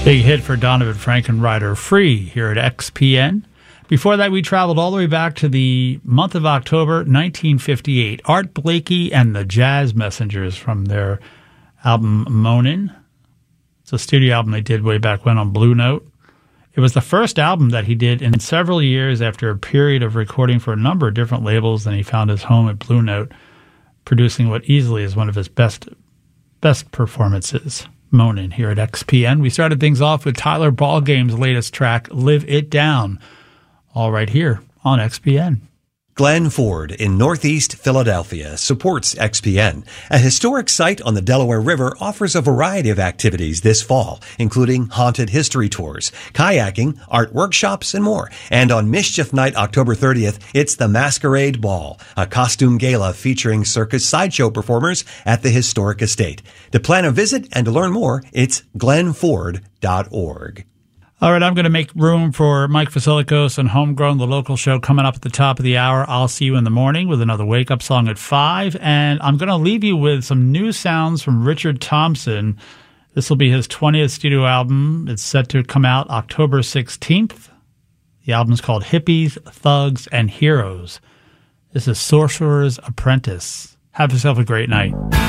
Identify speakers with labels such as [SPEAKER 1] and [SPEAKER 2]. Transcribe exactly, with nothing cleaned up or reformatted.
[SPEAKER 1] Big hit for Donovan Frankenreiter, Free, here at X P N. Before that, we traveled all the way back to the month of October, nineteen fifty-eight. Art Blakey and the Jazz Messengers from their album Moanin'. It's a studio album they did way back when on Blue Note. It was the first album that he did in several years after a period of recording for a number of different labels. Then he found his home at Blue Note, producing what easily is one of his best best performances. Moanin' here at X P N. We started things off with Tyler Ballgame's latest track, Live It Down, all right here on X P N.
[SPEAKER 2] Glenn Ford in Northeast Philadelphia supports X P N. A historic site on the Delaware River offers a variety of activities this fall, including haunted history tours, kayaking, art workshops, and more. And on Mischief Night, October thirtieth, it's the Masquerade Ball, a costume gala featuring circus sideshow performers at the historic estate. To plan a visit and to learn more, it's glenn ford dot org.
[SPEAKER 1] All right, I'm going to make room for Mike Vasilikos and Homegrown, the local show, coming up at the top of the hour. I'll see you in the morning with another wake-up song at five, and I'm going to leave you with some new sounds from Richard Thompson. This will be his twentieth studio album. It's set to come out October sixteenth. The album's called Hippies, Thugs, and Heroes. This is Sorcerer's Apprentice. Have yourself a great night.